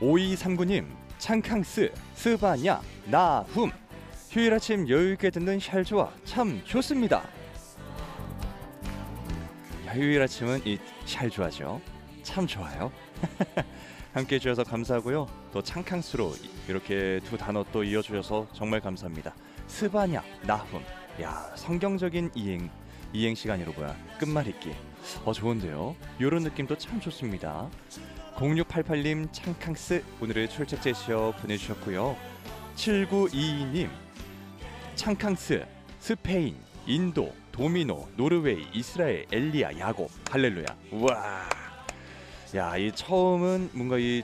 5239님, 창캉스 스바냐 나훔. 휴일 아침 여유있게 듣는 샬조아 참 좋습니다. 휴일 아침은 이 샬조아죠. 참 좋아요. 함께 해주셔서 감사하고요. 또 창캉스로 이렇게 두 단어 또 이어주셔서 정말 감사합니다. 스바냐 나훔. 야, 성경적인 이행 시간이로 끝말잇기. 좋은데요. 요런 느낌도 참 좋습니다. 0688님 창캉스 오늘의 출첵 제시어 보내주셨고요. 7922님 창캉스 스페인 인도 도미노 노르웨이 이스라엘 엘리야 야곱 할렐루야. 우와. 야, 이 처음은 뭔가 이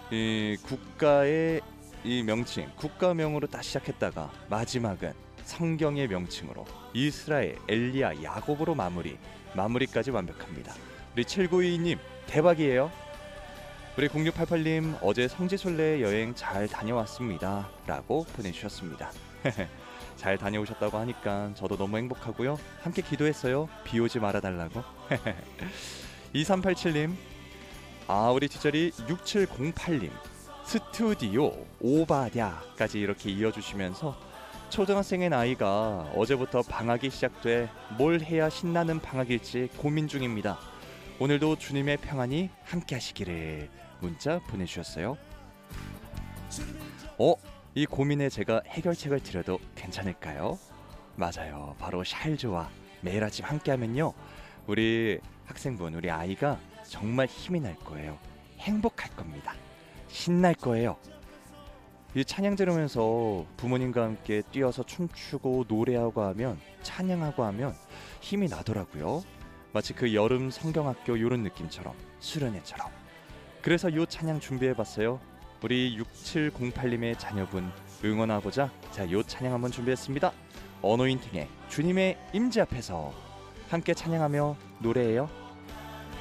국가의 이 명칭 국가명으로 딱 시작했다가 마지막은 성경의 명칭으로 이스라엘 엘리야 야곱으로 마무리까지 완벽합니다. 우리 7922님 대박이에요. 우리 0688님 어제 성지순례 여행 잘 다녀왔습니다 라고 보내주셨습니다. 잘 다녀오셨다고 하니까 저도 너무 행복하고요. 함께 기도했어요. 비 오지 말아달라고. 2387님 우리 뒷자리 6708님 스튜디오 오바랴까지 이렇게 이어주시면서 초등학생의 나이가 어제부터 방학이 시작돼 뭘 해야 신나는 방학일지 고민 중입니다. 오늘도 주님의 평안이 함께 하시기를 문자 보내주셨어요. 이 고민에 제가 해결책을 드려도 괜찮을까요? 맞아요. 바로 샬조와 매일 아침 함께하면요, 우리 학생분, 우리 아이가 정말 힘이 날 거예요. 행복할 겁니다. 신날 거예요. 이 찬양 들으면서 부모님과 함께 뛰어서 춤추고 노래하고 하면, 찬양하고 하면 힘이 나더라고요. 마치 그 여름 성경학교 요런 느낌처럼, 수련회처럼. 그래서 요 찬양 준비해봤어요. 우리 6708님의 자녀분 응원하고자 요 찬양 한번 준비했습니다. 어노인팅의 주님의 임재 앞에서 함께 찬양하며 노래해요.